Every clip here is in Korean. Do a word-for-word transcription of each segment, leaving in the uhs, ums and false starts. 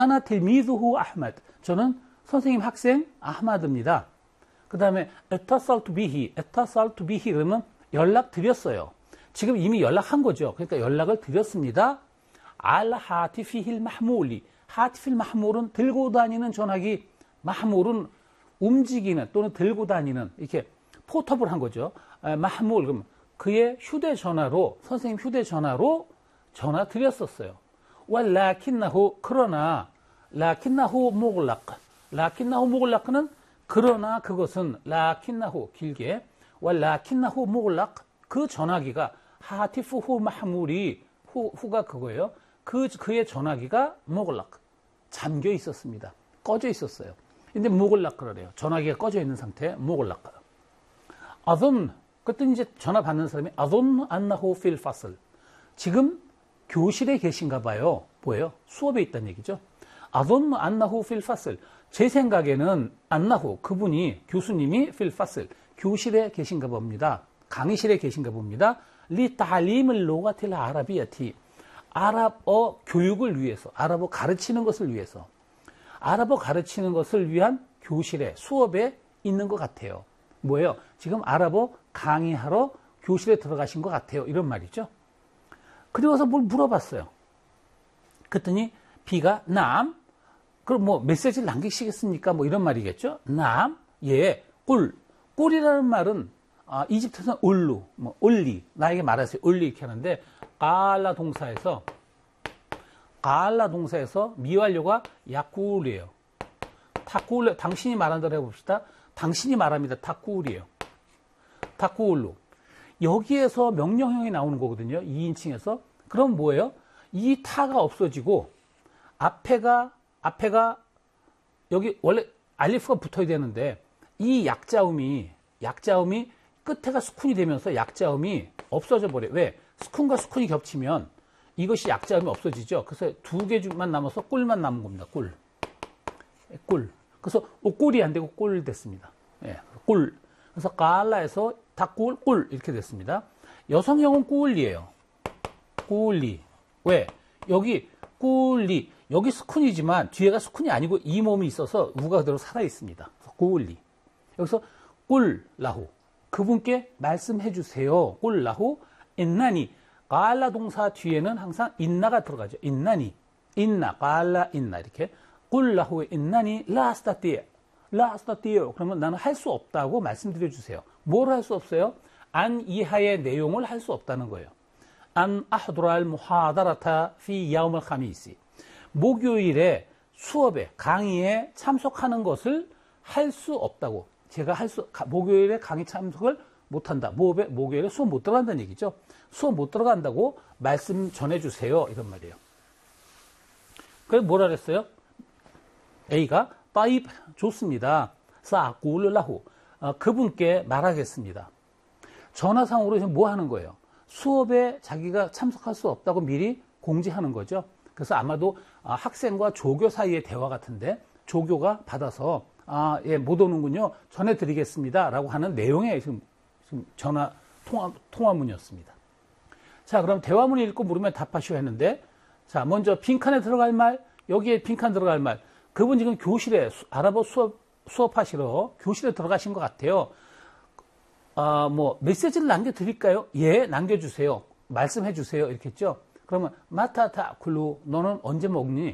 아나 틸미두후 아흐마드. 저는 선생님 학생 아흐마드입니다. 그 다음에 에타살투 비히. 에타살투 비히 그러면 연락 드렸어요. 지금 이미 연락한 거죠. 그러니까 연락을 드렸습니다. 알 하티피힐 마흐몰리. 하티필 마흐몰은 들고 다니는 전화기, 마흐몰은 움직이는 또는 들고 다니는 이렇게 포터블 한 거죠. 마흐몰 그럼 그의 휴대전화로 선생님 휴대전화로 전화 드렸었어요. 왈라킨나후 그러나 라킨나후 모글락 라킨나후 모글락은 그러나 그것은 라킨나후 길게 왈라킨나후 모글락 그 전화기가 하티프후 마흐몰이 후, 후가 그거예요. 그 그의 전화기가 모글락 잠겨 있었습니다. 꺼져 있었어요. 근데 모글락 그러래요. 전화기가 꺼져 있는 상태 모글락. 아돈 그때 이제 전화 받는 사람이 아돈 안나후 필 파슬 지금 교실에 계신가 봐요. 뭐예요? 수업에 있다는 얘기죠. 아돈 안나후 필 파슬 제 생각에는 안나후 그분이 교수님이 필 파슬 교실에 계신가 봅니다. 강의실에 계신가 봅니다. 리 탈림을 로가틸 아라비아티 아랍어 교육을 위해서 아랍어 가르치는 것을 위해서 아랍어 가르치는 것을 위한 교실에 수업에 있는 것 같아요. 뭐예요? 지금 아랍어 강의하러 교실에 들어가신 것 같아요. 이런 말이죠. 그리고서 뭘 물어봤어요. 그랬더니 B가 남 그럼 뭐 메시지를 남기시겠습니까? 뭐 이런 말이겠죠. 남 예 꿀 꿀이라는 말은 아, 이집트에서는 올루 뭐 올리 나에게 말하세요. 올리 이렇게 하는데 깔라 동사에서 깔라 동사에서 미완료가 야꿀이에요. 타꿀 당신이 말한 대로 해봅시다. 당신이 말합니다. 타꿀이에요. 타꿀루 여기에서 명령형이 나오는 거거든요. 이인칭에서 그럼 뭐예요? 이 타가 없어지고 앞에가 앞에가 여기 원래 알리프가 붙어야 되는데 이 약자음이 약자음이 끝에가 수kun이 되면서 약자음이 없어져 버려요. 왜? 수kun과 수kun이 겹치면 이것이 약자음이 없어지죠. 그래서 두 개만 남아서 꿀만 남은 겁니다. 꿀. 꿀. 그래서 꿀이 안 되고 꿀 됐습니다. 예, 꿀. 그래서 깔라에서 다꿀, 꿀 이렇게 됐습니다. 여성형은 꿀리예요. 꿀리. 왜? 여기 꿀리. 여기 수kun이지만 뒤에가 수kun이 아니고 이 몸이 있어서 우가 그대로 살아 있습니다. 꿀리. 여기서 꿀라후. 그분께 말씀해 주세요. 꿀라후. 인나니. 깔라 동사 뒤에는 항상 인나가 들어가죠. 인나니. 인나. 깔라 인나. 이렇게. 꿀라후에 인나니 라스타띠에. 라스타띠에. 그러면 나는 할 수 없다고 말씀드려 주세요. 뭘 할 수 없어요? 안 이하의 내용을 할 수 없다는 거예요. 안 아흐두랄 무하다라타 피 야움을 카미시. 목요일에 수업에 강의에 참석하는 것을 할 수 없다고. 제가 할 수 목요일에 강의 참석을 못한다. 목요일에 수업 못 들어간다는 얘기죠. 수업 못 들어간다고 말씀 전해주세요. 이런 말이에요. 그래서 뭐라 그랬어요? A가 따입 좋습니다. 사꿀라후 그분께 말하겠습니다. 전화상으로 지금 뭐 하는 거예요? 수업에 자기가 참석할 수 없다고 미리 공지하는 거죠. 그래서 아마도 학생과 조교 사이의 대화 같은데 조교가 받아서 아, 예, 못 오는군요. 전해드리겠습니다. 라고 하는 내용의 지금, 지금 전화 통화, 통화문이었습니다. 자, 그럼 대화문 읽고 물으면 답하시오 했는데 자, 먼저 빈칸에 들어갈 말, 여기에 빈칸 들어갈 말. 그분 지금 교실에 아랍어 수업, 수업하시러 교실에 들어가신 것 같아요. 아, 뭐, 메시지를 남겨드릴까요? 예, 남겨주세요. 말씀해주세요. 이렇게 했죠. 그러면, 마타타 쿨루, 너는 언제 먹니?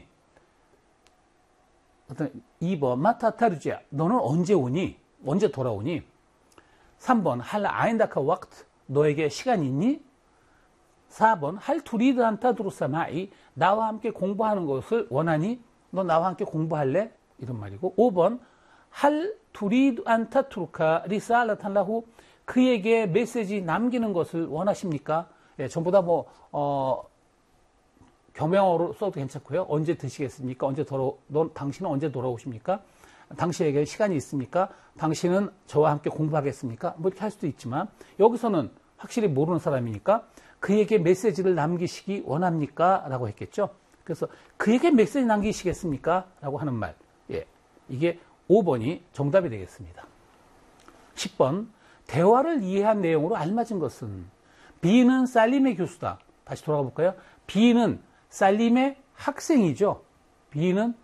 어떤 이 번, 마타타르지야, 너는 언제 오니? 언제 돌아오니? 삼 번, 할 아인다카 왁트, 너에게 시간 있니? 사 번, 할 투리드 안타 두루사마이, 나와 함께 공부하는 것을 원하니? 너 나와 함께 공부할래? 이런 말이고. 오 번, 할 투리드 안타 투르카 리살라탄라후, 그에게 메시지 남기는 것을 원하십니까? 예, 전부 다 뭐, 어, 겸용어로 써도 괜찮고요. 언제 드시겠습니까? 언제 돌아, 너, 당신은 언제 돌아오십니까? 당신에게 시간이 있습니까? 당신은 저와 함께 공부하겠습니까? 뭐 이렇게 할 수도 있지만, 여기서는 확실히 모르는 사람이니까, 그에게 메시지를 남기시기 원합니까? 라고 했겠죠. 그래서, 그에게 메시지 남기시겠습니까? 라고 하는 말. 예. 이게 오 번이 정답이 되겠습니다. 십 번. 대화를 이해한 내용으로 알맞은 것은 B는 살림의 교수다. 다시 돌아가 볼까요? B는 살림의 학생이죠. B는